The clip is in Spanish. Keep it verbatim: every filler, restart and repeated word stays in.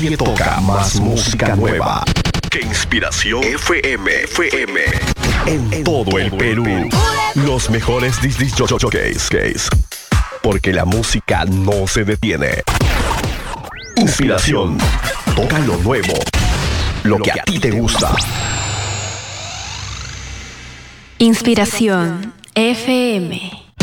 Nadie toca más música nueva que Inspiración F M. F M. En, en todo, todo el Perú. El Perú. Los mejores disc jockeys. Porque la música no se detiene. Inspiración. Toca lo nuevo. Lo que a ti te gusta. Inspiración F M.